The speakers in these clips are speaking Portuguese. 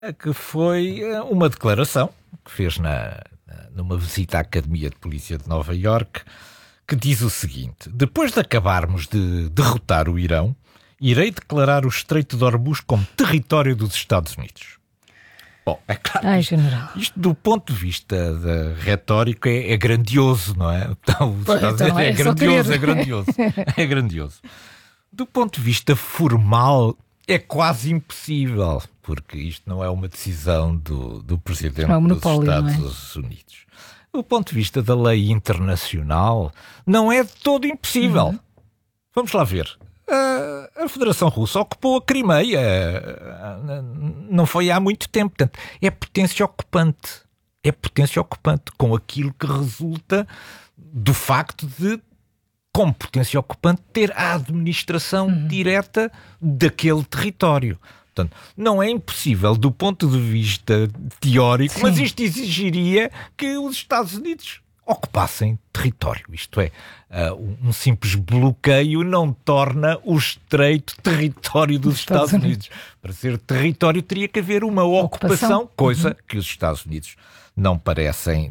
que foi uma declaração que fez numa visita à Academia de Polícia de Nova Iorque, que diz o seguinte: depois de acabarmos de derrotar o Irão, irei declarar o Estreito de Hormuz como território dos Estados Unidos. Bom, é claro, Ai, general. isto do ponto de vista da retórica é grandioso, não é? Então, é grandioso, é grandioso, é grandioso. Do ponto de vista formal, é quase impossível, porque isto não é uma decisão do Presidente dos Estados Unidos. Do ponto de vista da lei internacional, não é de todo impossível. Vamos lá ver. A Federação Russa ocupou a Crimeia, não foi há muito tempo. Portanto, é potência ocupante. É potência ocupante, com aquilo que resulta do facto de, como potência ocupante, ter a administração direta daquele território. Portanto, não é impossível do ponto de vista teórico, mas isto exigiria que os Estados Unidos ocupassem território. Isto é, um simples bloqueio não torna o estreito território dos Estados Unidos. Para ser território teria que haver uma ocupação, coisa que os Estados Unidos não parecem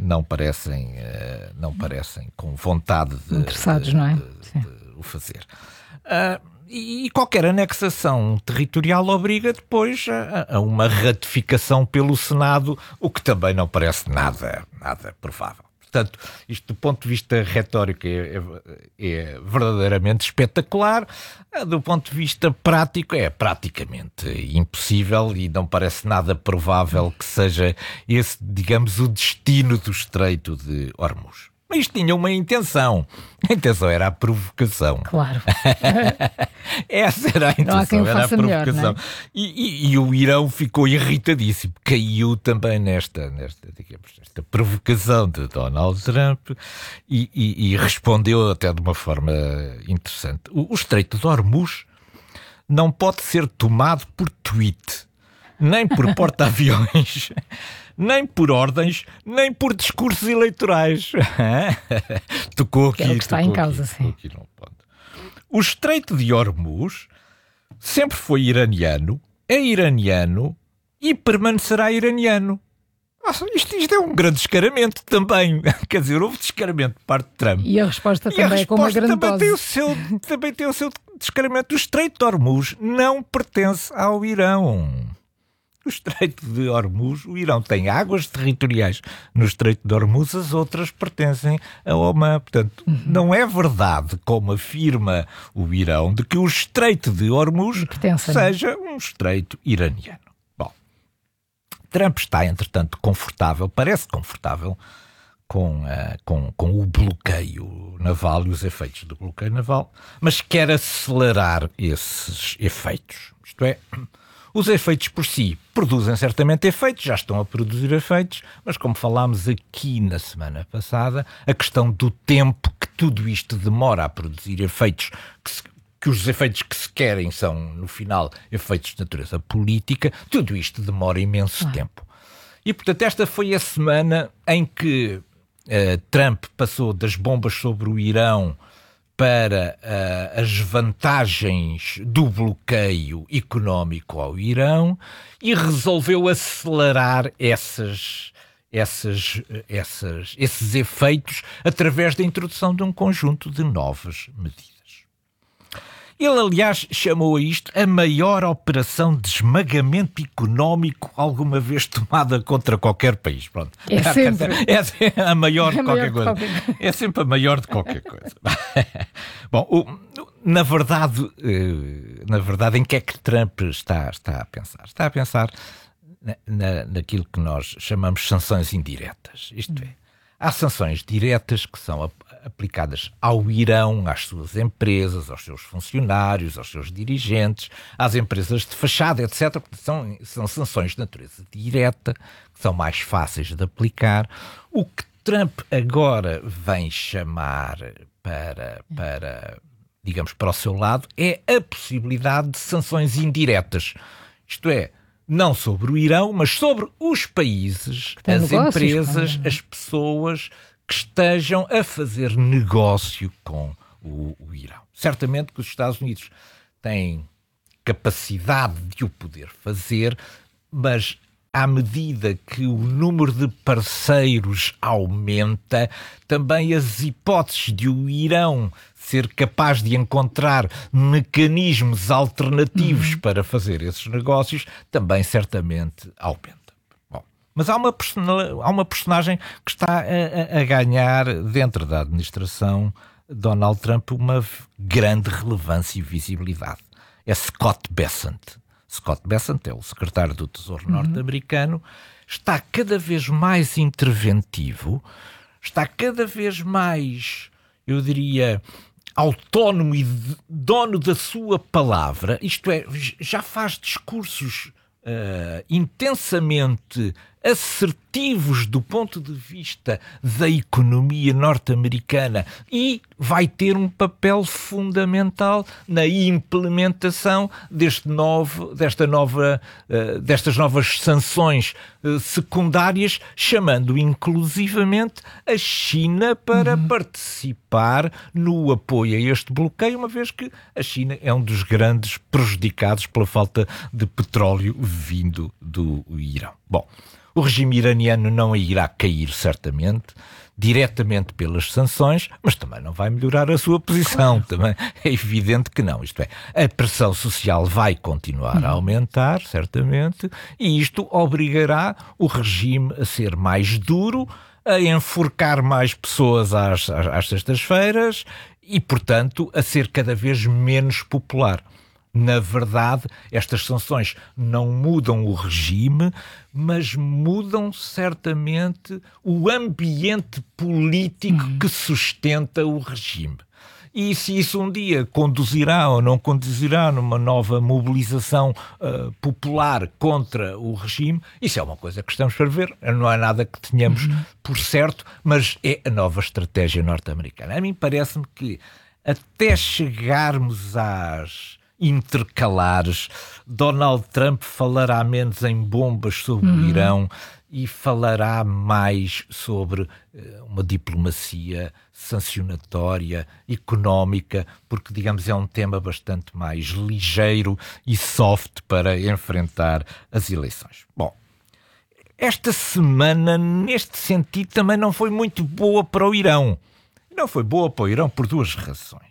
com vontade interessados, não é? de o fazer. E qualquer anexação territorial obriga depois a uma ratificação pelo Senado, o que também não parece nada provável. Portanto, isto do ponto de vista retórico é verdadeiramente espetacular. Do ponto de vista prático é praticamente impossível e não parece nada provável que seja esse, digamos, o destino do Estreito de Hormuz. Mas isto tinha uma intenção. A intenção era a provocação. Claro. Essa era a intenção, era a provocação. Melhor, e o Irão ficou irritadíssimo. Caiu também nesta provocação de Donald Trump e respondeu até de uma forma interessante. O Estreito de Hormuz não pode ser tomado por tweet, nem por porta-aviões, nem por ordens, nem por discursos eleitorais. Tocou aqui. É o que está em causa, sim. O Estreito de Hormuz sempre foi iraniano, é iraniano e permanecerá iraniano. Isto é um grande descaramento também. Quer dizer, houve descaramento de parte de Trump. E a resposta também é com uma grande dose. Também tem o seu descaramento. O Estreito de Hormuz não pertence ao Irão. O Estreito de Hormuz, o Irão tem águas territoriais no Estreito de Hormuz, as outras pertencem a Omã. Portanto, não é verdade, como afirma o Irão, de que o Estreito de Hormuz seja um estreito iraniano. Bom, Trump está, entretanto, parece confortável com o bloqueio naval e os efeitos do bloqueio naval, mas quer acelerar esses efeitos. Isto é, os efeitos por si produzem certamente efeitos, já estão a produzir efeitos, mas como falámos aqui na semana passada, a questão do tempo que tudo isto demora a produzir efeitos, que os efeitos que se querem são, no final, efeitos de natureza política, tudo isto demora imenso tempo. E, portanto, esta foi a semana em que Trump passou das bombas sobre o Irão para as vantagens do bloqueio económico ao Irão e resolveu acelerar esses efeitos através da introdução de um conjunto de novas medidas. Ele, aliás, chamou a isto a maior operação de esmagamento económico alguma vez tomada contra qualquer país. Pronto. É sempre. É a maior de qualquer coisa. É sempre a maior de qualquer coisa. Bom, na verdade, em que é que Trump está a pensar? Está a pensar naquilo que nós chamamos sanções indiretas. Isto é, há sanções diretas que são aplicadas ao Irão, às suas empresas, aos seus funcionários, aos seus dirigentes, às empresas de fachada, etc. São sanções de natureza direta, que são mais fáceis de aplicar. O que Trump agora vem chamar para o seu lado é a possibilidade de sanções indiretas. Isto é, não sobre o Irão, mas sobre os países, as empresas, as pessoas que estejam a fazer negócio com o Irão. Certamente que os Estados Unidos têm capacidade de o poder fazer, mas à medida que o número de parceiros aumenta, também as hipóteses de o Irão ser capaz de encontrar mecanismos alternativos para fazer esses negócios também certamente aumenta. Bom, mas há uma personagem que está a ganhar dentro da administração Donald Trump uma grande relevância e visibilidade. É Scott Bessent. Scott Bessent é o secretário do Tesouro norte-americano, está cada vez mais interventivo, está cada vez mais, eu diria, autónomo e dono da sua palavra, isto é, já faz discursos intensamente assertivos do ponto de vista da economia norte-americana e vai ter um papel fundamental na implementação destas novas sanções secundárias, chamando inclusivamente a China para participar no apoio a este bloqueio, uma vez que a China é um dos grandes prejudicados pela falta de petróleo vindo do Irão. Bom, o regime iraniano não irá cair, certamente, diretamente pelas sanções, mas também não vai melhorar a sua posição. Também é evidente que não. Isto é, a pressão social vai continuar a aumentar, certamente, e isto obrigará o regime a ser mais duro, a enforcar mais pessoas às sextas-feiras e, portanto, a ser cada vez menos popular. Na verdade, estas sanções não mudam o regime, mas mudam certamente o ambiente político que sustenta o regime. E se isso um dia conduzirá ou não conduzirá numa nova mobilização popular contra o regime, isso é uma coisa que estamos para ver. Não há nada que tenhamos por certo, mas é a nova estratégia norte-americana. A mim parece-me que até chegarmos às intercalares, Donald Trump falará menos em bombas sobre o Irão e falará mais sobre uma diplomacia sancionatória, económica, porque, digamos, é um tema bastante mais ligeiro e soft para enfrentar as eleições. Bom, esta semana, neste sentido, também não foi muito boa para o Irão. Não foi boa para o Irão por duas razões.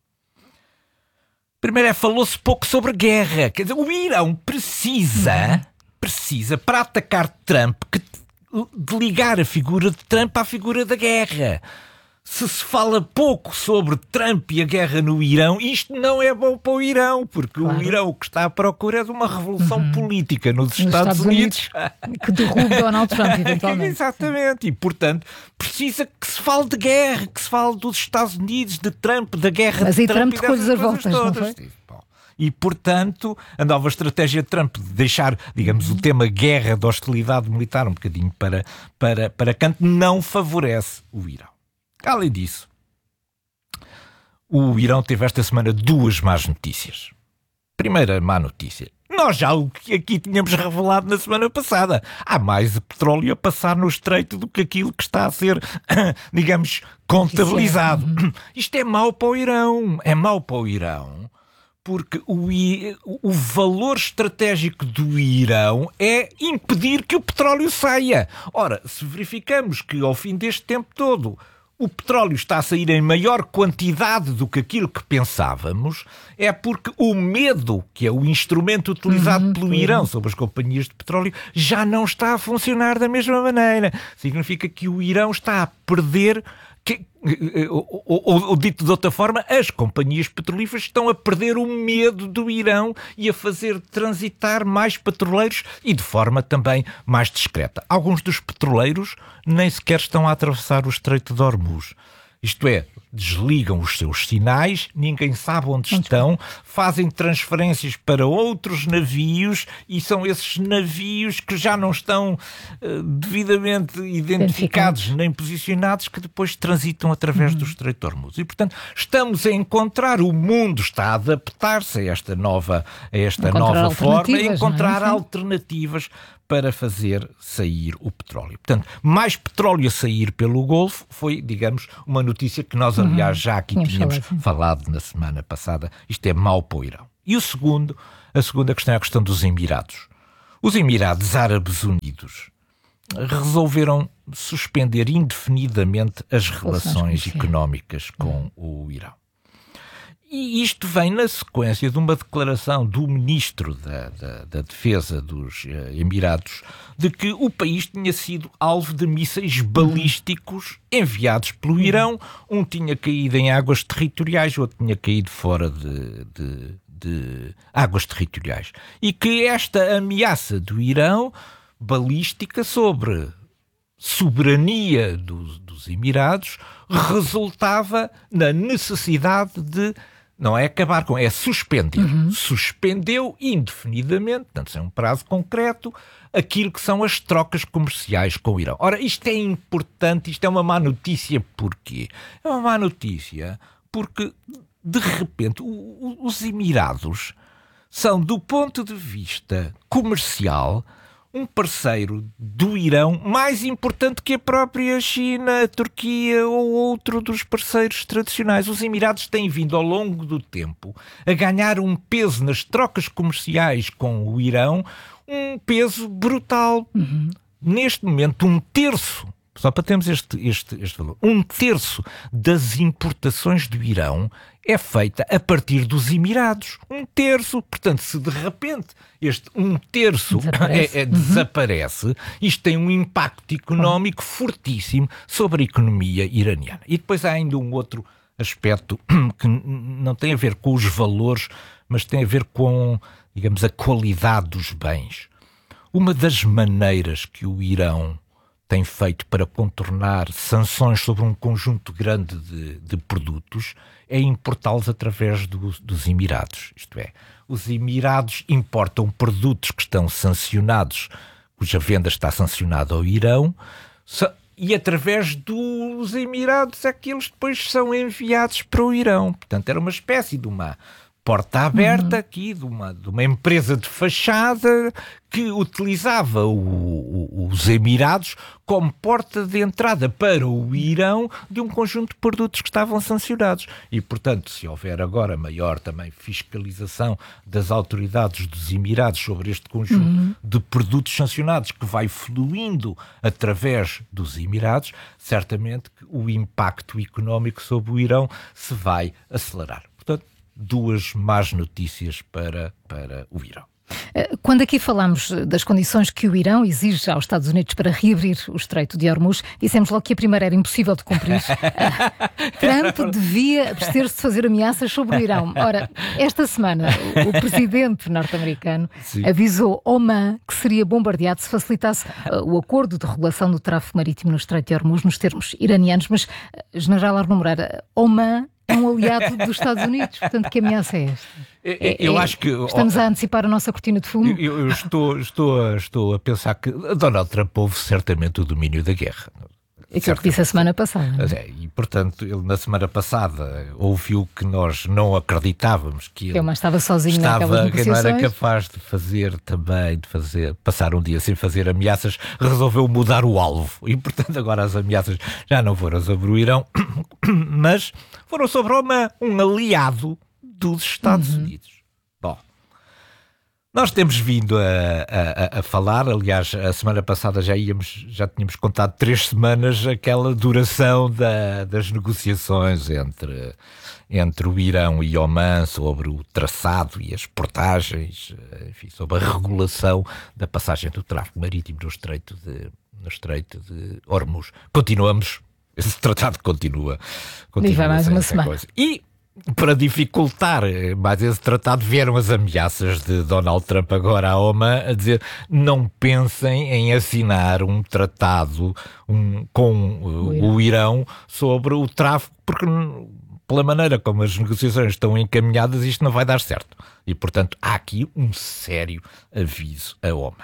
Primeiro, falou-se pouco sobre guerra. Quer dizer, o Irão precisa, para atacar Trump, de ligar a figura de Trump à figura da guerra. Se fala pouco sobre Trump e a guerra no Irão, isto não é bom para o Irão, porque o Irão o que está à procura é de uma revolução política nos Estados Unidos. Que derrube Donald Trump, eventualmente. Exatamente, e portanto precisa que se fale de guerra, que se fale dos Estados Unidos, de Trump, da guerra de Trump. Mas aí Trump tocou-lhes as voltas, não foi? E, portanto, a nova estratégia de Trump de deixar, digamos, o tema guerra de hostilidade militar um bocadinho para canto não favorece o Irão. Além disso, o Irão teve esta semana duas más notícias. Primeira má notícia. Nós já o que aqui tínhamos revelado na semana passada. Há mais petróleo a passar no estreito do que aquilo que está a ser, digamos, contabilizado. Isto é mau para o Irão. É mau para o Irão porque o valor estratégico do Irão é impedir que o petróleo saia. Ora, se verificamos que ao fim deste tempo todo o petróleo está a sair em maior quantidade do que aquilo que pensávamos, é porque o medo, que é o instrumento utilizado pelo Irão sobre as companhias de petróleo, já não está a funcionar da mesma maneira. Significa que o Irão está a perder, ou dito de outra forma, as companhias petrolíferas estão a perder o medo do Irão e a fazer transitar mais petroleiros e de forma também mais discreta. Alguns dos petroleiros nem sequer estão a atravessar o Estreito de Hormuz. Isto é, desligam os seus sinais, ninguém sabe onde estão, fazem transferências para outros navios e são esses navios que já não estão devidamente identificados nem posicionados que depois transitam através do Estreito de Hormuz. E, portanto, estamos a encontrar, o mundo está a adaptar-se a esta nova forma, a encontrar alternativas para fazer sair o petróleo. Portanto, mais petróleo a sair pelo Golfo foi, digamos, uma notícia que nós, aliás, já aqui tínhamos falado na semana passada. Isto é mau para o Irão. E a segunda questão é a questão dos Emirados. Os Emirados Árabes Unidos resolveram suspender indefinidamente as relações económicas com o Irão. E isto vem na sequência de uma declaração do ministro da Defesa dos Emirados de que o país tinha sido alvo de mísseis balísticos enviados pelo Irão. Um tinha caído em águas territoriais, o outro tinha caído fora de águas territoriais. E que esta ameaça do Irão, balística sobre soberania dos Emirados, resultava na necessidade de não é acabar com, é suspender. Suspendeu indefinidamente, portanto, sem um prazo concreto, aquilo que são as trocas comerciais com o Irão. Ora, isto é importante, isto é uma má notícia. Porquê? É uma má notícia porque, de repente, os Emirados são, do ponto de vista comercial, um parceiro do Irão mais importante que a própria China, a Turquia ou outro dos parceiros tradicionais. Os Emirados têm vindo ao longo do tempo a ganhar um peso nas trocas comerciais com o Irão, um peso brutal. Neste momento, um terço, só para termos este valor, um terço das importações do Irão é feita a partir dos Emirados. Um terço. Portanto, se de repente este um terço desaparece, isto tem um impacto económico fortíssimo sobre a economia iraniana. E depois há ainda um outro aspecto que não tem a ver com os valores, mas tem a ver com, digamos, a qualidade dos bens. Uma das maneiras que o Irão tem feito para contornar sanções sobre um conjunto grande de produtos é importá-los através dos Emirados. Isto é, os Emirados importam produtos que estão sancionados, cuja venda está sancionada ao Irão, e através dos Emirados é que eles depois são enviados para o Irão. Portanto, era uma espécie de uma porta aberta aqui de uma empresa de fachada que utilizava os Emirados como porta de entrada para o Irão de um conjunto de produtos que estavam sancionados. E, portanto, se houver agora maior também fiscalização das autoridades dos Emirados sobre este conjunto de produtos sancionados que vai fluindo através dos Emirados, certamente que o impacto económico sobre o Irão se vai acelerar. Portanto, duas más notícias para o Irão. Quando aqui falamos das condições que o Irão exige aos Estados Unidos para reabrir o Estreito de Hormuz, dissemos logo que a primeira era impossível de cumprir. Trump devia abster-se de fazer ameaças sobre o Irão. Ora, esta semana o presidente norte-americano avisou Oman que seria bombardeado se facilitasse o acordo de regulação do tráfego marítimo no Estreito de Hormuz nos termos iranianos. Mas, General Arno Moreira, Oman é um aliado dos Estados Unidos, portanto, que ameaça é esta? Eu acho que estamos a antecipar a nossa cortina de fumo. Eu estou a pensar que Donald Trump houve certamente o domínio da guerra. Aquilo que disse a semana passada. E, portanto, ele na semana passada ouviu que nós não acreditávamos que ele estava sozinho naquelas negociações. Que não era capaz de passar um dia sem fazer ameaças, resolveu mudar o alvo. E, portanto, agora as ameaças já não foram sobre o Irão, mas foram sobre um aliado dos Estados Unidos. Bom, nós temos vindo a falar, aliás, a semana passada já tínhamos contado 3 semanas aquela duração das negociações entre o Irão e Oman sobre o traçado e as portagens, enfim, sobre a regulação da passagem do tráfego marítimo no Estreito de Hormuz. Continuamos, esse tratado continua e vai mais uma semana. E para dificultar mais esse tratado, vieram as ameaças de Donald Trump agora a Oman a dizer: não pensem em assinar um tratado com o Irão sobre o tráfego, porque pela maneira como as negociações estão encaminhadas, isto não vai dar certo. E, portanto, há aqui um sério aviso a Oman.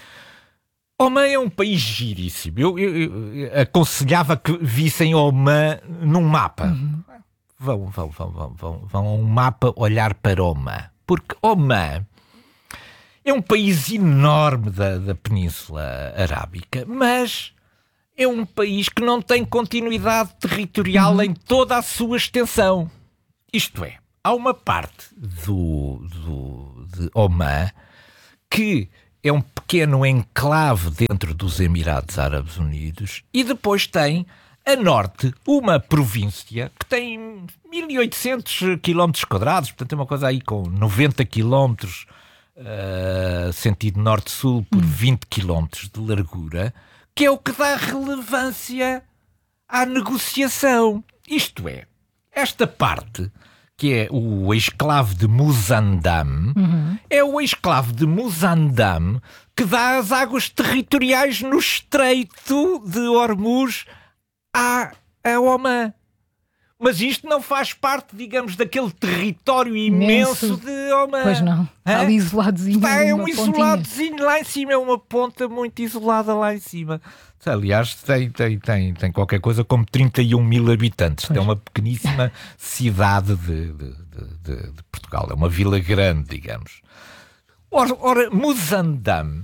Oman é um país giríssimo. Eu aconselhava que vissem Oman num mapa. Vão a um mapa olhar para Oman. Porque Oman é um país enorme da Península Arábica, mas é um país que não tem continuidade territorial em toda a sua extensão. Isto é, há uma parte de Oman que é um pequeno enclave dentro dos Emirados Árabes Unidos, e depois tem a norte uma província que tem 1800 km quadrados, portanto é uma coisa aí com 90 km sentido norte-sul por 20 km de largura, que é o que dá relevância à negociação. Isto é, esta parte, que é o exclave de Muzandam, é o exclave de Muzandam que dá as águas territoriais no Estreito de Hormuz a Omã. Mas isto não faz parte, digamos, daquele território imenso de Omã. Pois não, está ali isoladozinho. É um isoladozinho lá em cima, é uma ponta muito isolada lá em cima. Aliás, tem qualquer coisa como 31 mil habitantes. Pois. É uma pequeníssima cidade de Portugal. É uma vila grande, digamos. Ora, Muzandam,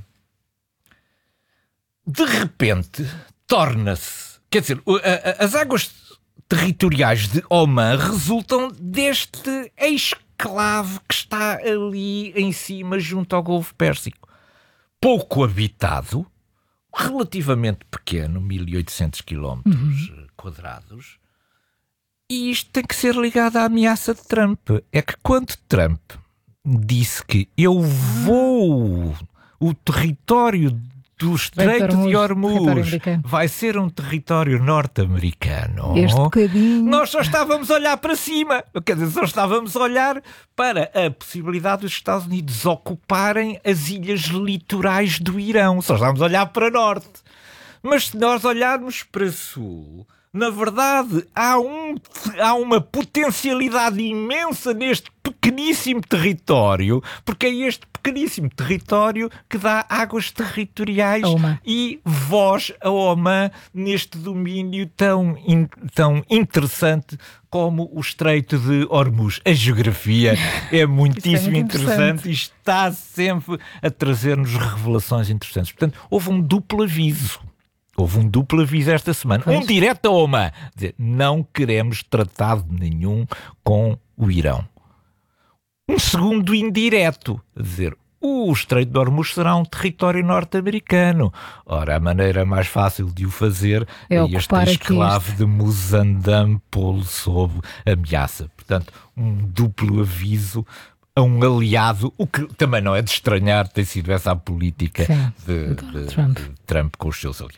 de repente, torna-se... Quer dizer, as águas territoriais de Omã resultam deste exclave que está ali em cima, junto ao Golfo Pérsico. Pouco habitado, relativamente pequeno, 1800 km quadrados, e isto tem que ser ligado à ameaça de Trump. É que quando Trump disse que eu vou o território do Estreito de Hormuz vai ser um território norte-americano, nós só estávamos a olhar para cima. Quer dizer, só estávamos a olhar para a possibilidade dos Estados Unidos ocuparem as ilhas litorais do Irão. Só estávamos a olhar para norte. Mas se nós olharmos para sul, na verdade, há uma potencialidade imensa neste pequeníssimo território, porque é este pequeníssimo território que dá águas territoriais e voz a Omã neste domínio tão interessante como o Estreito de Hormuz. A geografia é muitíssimo interessante e está sempre a trazer-nos revelações interessantes. Portanto, houve um duplo aviso. Esta semana. Pois. Um direto a Omã. Dizer, não queremos tratado nenhum com o Irão. Um segundo indireto. Dizer, o Estreito de Hormuz será um território norte-americano. Ora, a maneira mais fácil de o fazer é este exclave de Muzandam pô-lo sob ameaça. Portanto, um duplo aviso a um aliado, o que também não é de estranhar, tem sido essa a política de Trump com os seus aliados.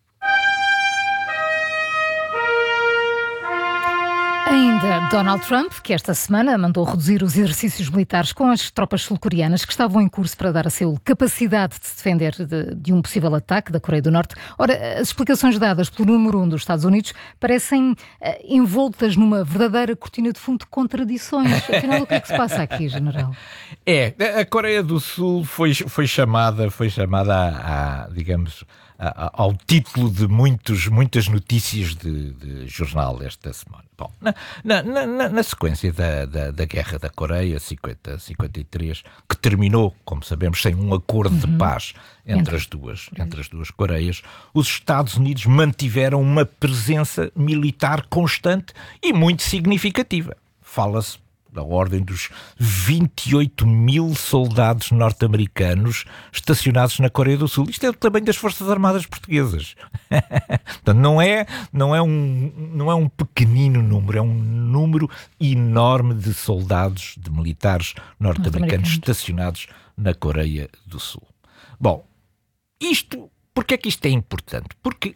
Ainda Donald Trump, que esta semana mandou reduzir os exercícios militares com as tropas sul-coreanas que estavam em curso para dar a Seul capacidade de se defender de um possível ataque da Coreia do Norte. Ora, as explicações dadas pelo número 1 dos Estados Unidos parecem envoltas numa verdadeira cortina de fundo de contradições. Afinal, o que é que se passa aqui, General? A Coreia do Sul foi chamada digamos, ao título de muitas notícias de jornal esta semana. Bom, na sequência da Guerra da Coreia, 50-53, que terminou, como sabemos, sem um acordo de paz entre as duas Coreias, os Estados Unidos mantiveram uma presença militar constante e muito significativa. Fala-se da ordem dos 28 mil soldados norte-americanos estacionados na Coreia do Sul. Isto é o tamanho das Forças Armadas Portuguesas. Portanto, não é um pequenino número, é um número enorme de soldados, de militares norte-americanos estacionados na Coreia do Sul. Bom, porque é que isto é importante? Porque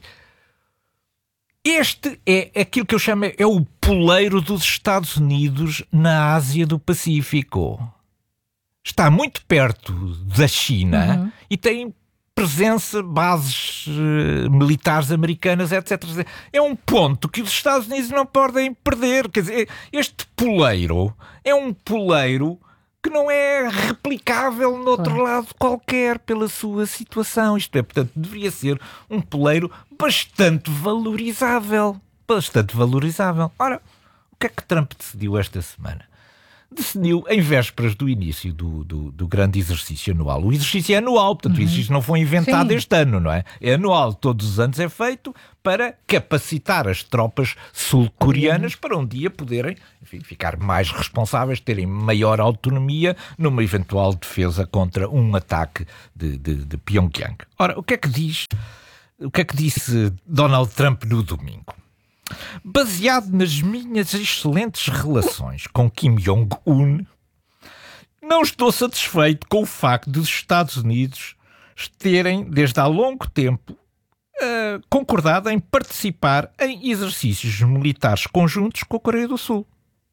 este é aquilo que eu chamo é o poleiro dos Estados Unidos na Ásia do Pacífico. Está muito perto da China e tem presença, bases militares americanas, etc. É um ponto que os Estados Unidos não podem perder. Quer dizer, este poleiro é um poleiro que não é replicável noutro lado qualquer pela sua situação. Isto é, portanto, deveria ser um poleiro bastante valorizável. Ora, o que é que Trump decidiu esta semana? decidiu, em vésperas do início do grande exercício anual. O exercício é anual, portanto, o exercício não foi inventado este ano, não é? É anual, todos os anos é feito para capacitar as tropas sul-coreanas para um dia poderem, enfim, ficar mais responsáveis, terem maior autonomia numa eventual defesa contra um ataque de Pyongyang. Ora, o que é que disse Donald Trump no domingo? Baseado nas minhas excelentes relações com Kim Jong-un, não estou satisfeito com o facto dos Estados Unidos terem, desde há longo tempo, concordado em participar em exercícios militares conjuntos com a Coreia do Sul.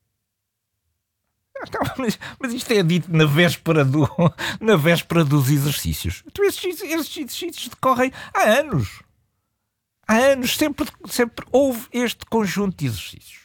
Mas isto é dito na véspera dos exercícios. Então, esses exercícios decorrem há anos. Há anos sempre houve este conjunto de exercícios.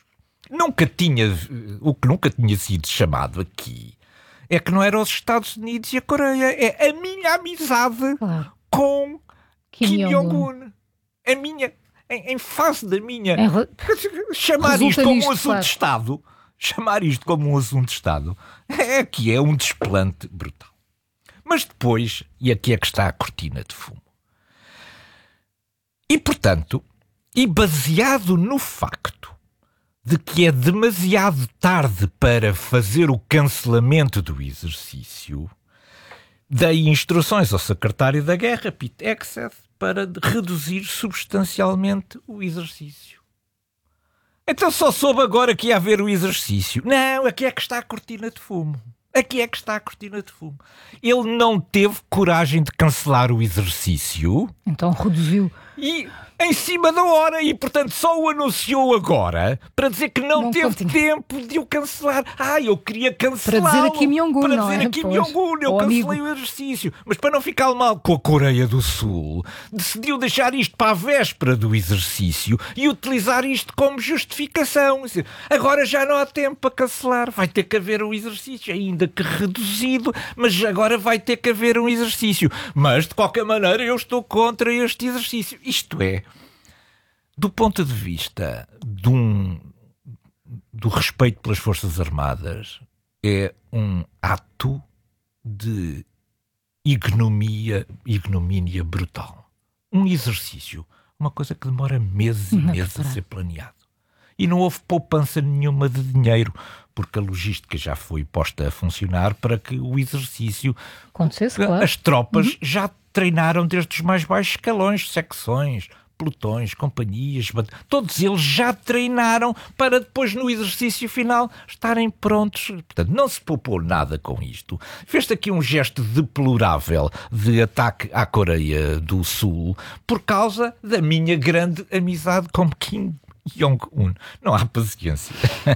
O que nunca tinha sido chamado aqui é que não eram os Estados Unidos e a Coreia. É a minha amizade com Kim Jong-un. A minha, em face da minha... Chamar isto como um assunto de Estado... Chamar isto como um assunto de Estado que é um desplante brutal. Mas depois, e aqui é que está a cortina de fumo. E, portanto, e baseado no facto de que é demasiado tarde para fazer o cancelamento do exercício, dei instruções ao secretário da Guerra, Pete Hegseth, para reduzir substancialmente o exercício. Então só soube agora que ia haver o exercício. Não, aqui é que está a cortina de fumo. Aqui é que está a cortina de fumo. Ele não teve coragem de cancelar o exercício. Então reduziu. E em cima da hora. E, portanto, só o anunciou agora para dizer que não teve tempo de o cancelar. Eu queria cancelá-lo. Para dizer a Kim Jong-un, Para não dizer é? a Kim Jong-un. Eu cancelei o exercício. Mas para não ficar mal com a Coreia do Sul, decidiu deixar isto para a véspera do exercício e utilizar isto como justificação. Agora já não há tempo para cancelar. Vai ter que haver um exercício, ainda que reduzido, mas agora vai ter que haver um exercício. Mas, de qualquer maneira, eu estou contra este exercício. Isto é, do ponto de vista do respeito pelas Forças Armadas, é um ato de ignomínia brutal. Um exercício, uma coisa que demora meses e meses a ser planeado. E não houve poupança nenhuma de dinheiro, porque a logística já foi posta a funcionar para que o exercício... acontecesse, claro. As tropas já treinaram desde os mais baixos escalões, secções, pelotões, companhias, todos eles já treinaram para depois no exercício final estarem prontos. Portanto, não se poupou nada com isto. Fez-te aqui um gesto deplorável de ataque à Coreia do Sul por causa da minha grande amizade com Kim Jong-un. Não há paciência.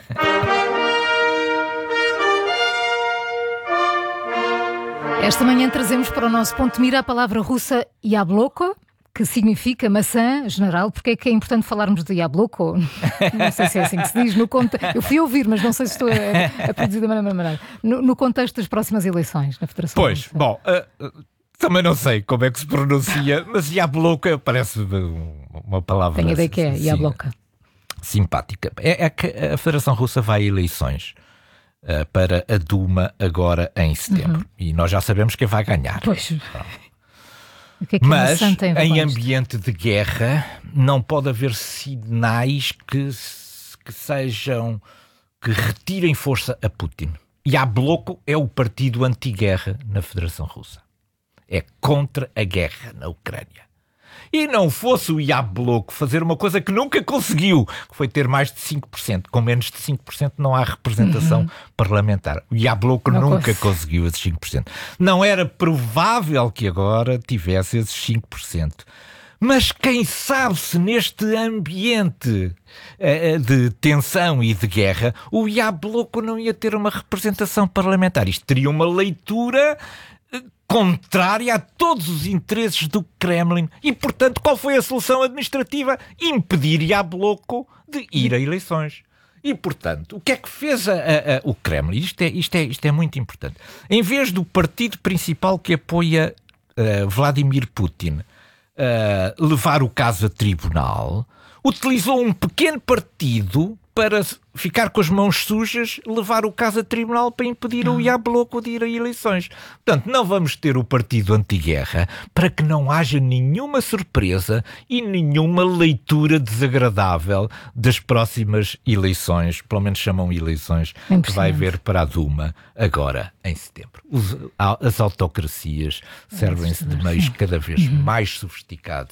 Esta manhã trazemos para o nosso ponto de mira a palavra russa yabloko, que significa maçã general. Porque é que é importante falarmos de yabloko? Não sei se é assim que se diz. Eu fui ouvir, mas não sei se estou a produzir da mesma maneira. No contexto das próximas eleições na Federação Russa. Bom, também não sei como é que se pronuncia, mas yabloko parece uma palavra... Tenho a ideia que é yabloko. Simpática. É que a Federação Russa vai a eleições para a Duma agora em setembro. E nós já sabemos quem vai ganhar. Pois. Mas em ambiente de guerra não pode haver sinais que retirem força a Putin. Yabloko é o partido anti-guerra na Federação Russa. É contra a guerra na Ucrânia. E não fosse o Yabloko fazer uma coisa que nunca conseguiu, que foi ter mais de 5%. Com menos de 5% não há representação parlamentar. O Yabloko nunca conseguiu esses 5%. Não era provável que agora tivesse esses 5%. Mas quem sabe se neste ambiente de tensão e de guerra o Yabloko não ia ter uma representação parlamentar. Isto teria uma leitura contrária a todos os interesses do Kremlin. E, portanto, qual foi a solução administrativa? Impedir Yabloko de ir a eleições. E, portanto, o que é que fez o Kremlin? Isto é muito importante. Em vez do partido principal que apoia Vladimir Putin levar o caso a tribunal, utilizou um pequeno partido para ficar com as mãos sujas, levar o caso a tribunal para impedir o Iab Louco de ir a eleições. Portanto, não vamos ter o partido anti-guerra para que não haja nenhuma surpresa e nenhuma leitura desagradável das próximas eleições, pelo menos chamam eleições, que vai haver para a Duma agora em setembro. As autocracias servem-se de meios cada vez mais sofisticados